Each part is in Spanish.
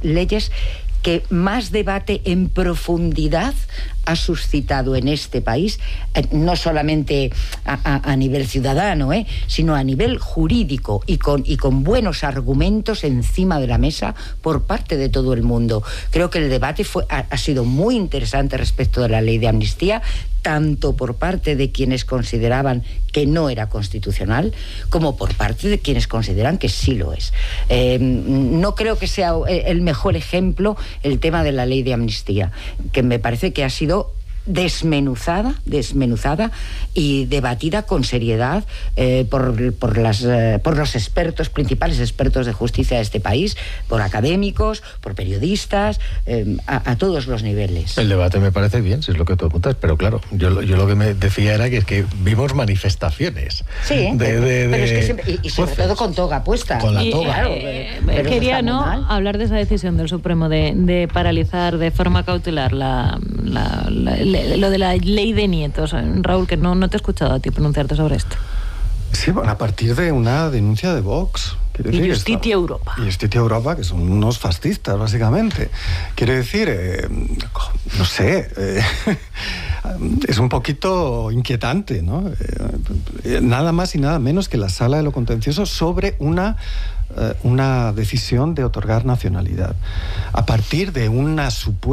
leyes que más debate en profundidad ha suscitado en este país, no solamente a nivel ciudadano, sino a nivel jurídico y con buenos argumentos encima de la mesa por parte de todo el mundo. Creo que el debate ha sido muy interesante respecto de la ley de amnistía, tanto por parte de quienes consideraban que no era constitucional, como por parte de quienes consideran que sí lo es. No creo que sea el mejor ejemplo el tema de la ley de amnistía, que me parece que ha sido desmenuzada y debatida con seriedad por los expertos, principales expertos de justicia de este país, por académicos, por periodistas, a todos los niveles. El debate me parece bien, si es lo que tú apuntas, pero claro, yo lo que me decía era que es que vimos manifestaciones. Sí, pero es que siempre, y sobre todo con toga puesta. Con la toga. Claro, quería hablar de esa decisión del Supremo de paralizar de forma cautelar lo de la ley de nietos. Raúl, que no te he escuchado a ti pronunciarte sobre esto. Sí, bueno, a partir de una denuncia de Vox. Y Justitia Europa. Y Justitia Europa, que son unos fascistas, básicamente. Quiero decir, no sé, es un poquito inquietante, ¿no? Nada más y nada menos que la Sala de lo Contencioso sobre una decisión de otorgar nacionalidad a partir de una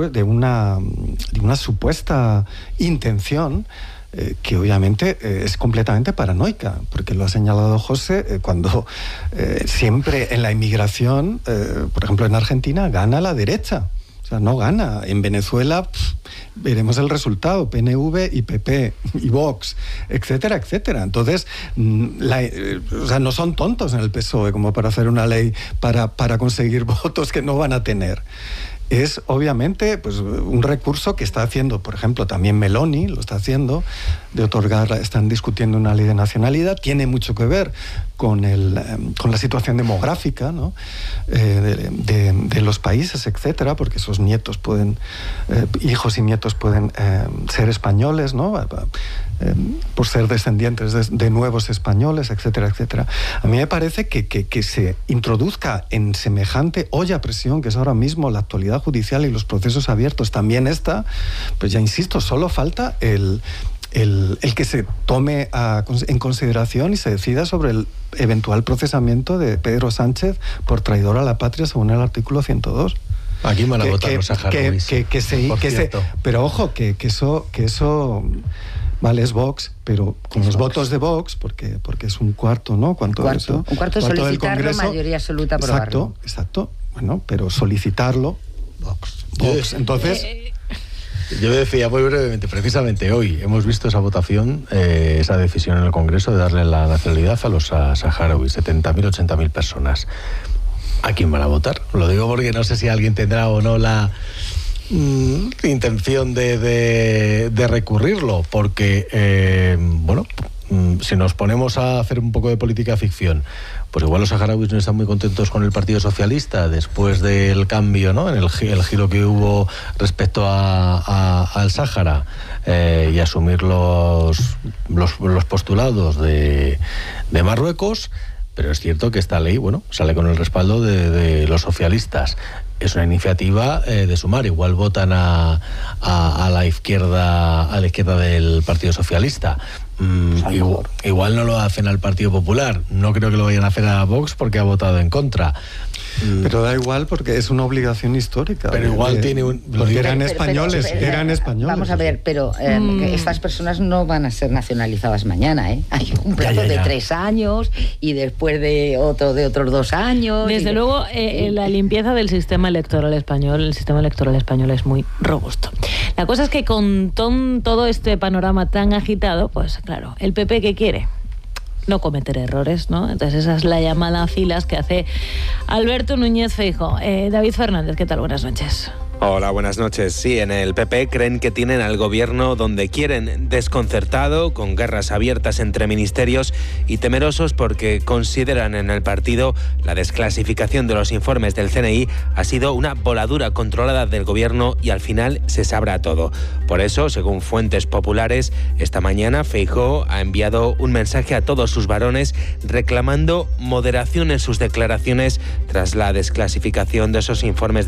supuesta intención que obviamente es completamente paranoica, porque lo ha señalado José, cuando siempre en la inmigración, por ejemplo en Argentina, gana la derecha. O sea, no gana. En Venezuela veremos el resultado, PNV y PP y Vox, etcétera, etcétera. Entonces, no son tontos en el PSOE como para hacer una ley para conseguir votos que no van a tener. Es obviamente pues un recurso que está haciendo, por ejemplo, también Meloni lo está haciendo, de otorgar, están discutiendo una ley de nacionalidad, tiene mucho que ver con la situación demográfica, ¿no? de los países, etcétera, porque esos nietos hijos y nietos pueden ser españoles, ¿no? Por ser descendientes de nuevos españoles, etcétera, etcétera. A mí me parece que se introduzca en semejante olla a presión, que es ahora mismo la actualidad judicial y los procesos abiertos, también pues ya insisto, solo falta el que se tome en consideración y se decida sobre el eventual procesamiento de Pedro Sánchez por traidor a la patria según el artículo 102. Aquí van a votar los saharauis. Pero ojo, que eso vale, es Vox, pero con los votos de Vox, porque es un cuarto, ¿no? Un cuarto solicitarlo, mayoría absoluta aprobarlo. Exacto. Bueno, pero solicitarlo, Vox. Entonces... Yo decía muy brevemente, precisamente hoy hemos visto esa votación, esa decisión en el Congreso de darle la nacionalidad a los saharauis, 70.000, 80.000 personas. ¿A quién van a votar? Lo digo porque no sé si alguien tendrá o no la intención de recurrirlo, porque, si nos ponemos a hacer un poco de política ficción, pues igual los saharauis no están muy contentos con el Partido Socialista después del cambio, ¿no? En el giro que hubo respecto al Sáhara, y asumir los postulados de Marruecos. Pero es cierto que esta ley, sale con el respaldo de los socialistas. Es una iniciativa de sumar. Igual votan a la izquierda del Partido Socialista. Igual no lo hacen al Partido Popular. No creo que lo vayan a hacer a Vox porque ha votado en contra. Pero da igual porque es una obligación histórica. Pero igual tiene eran españoles. Vamos a ver, pero estas personas no van a ser nacionalizadas mañana, ¿eh? Hay un plazo de 3 años y después de otros 2 años. Desde luego, la limpieza del sistema electoral español, el sistema electoral español es muy robusto. La cosa es que con todo este panorama tan agitado, pues claro, el PP ¿qué quiere? No cometer errores, ¿no? Entonces esa es la llamada a filas que hace Alberto Núñez Feijóo. David Fernández, ¿qué tal? Buenas noches. Hola, buenas noches. Sí, en el PP creen que tienen al gobierno donde quieren, desconcertado, con guerras abiertas entre ministerios y temerosos porque consideran en el partido la desclasificación de los informes del CNI ha sido una voladura controlada del gobierno y al final se sabrá todo. Por eso, según fuentes populares, esta mañana Feijóo ha enviado un mensaje a todos sus varones reclamando moderación en sus declaraciones tras la desclasificación de esos informes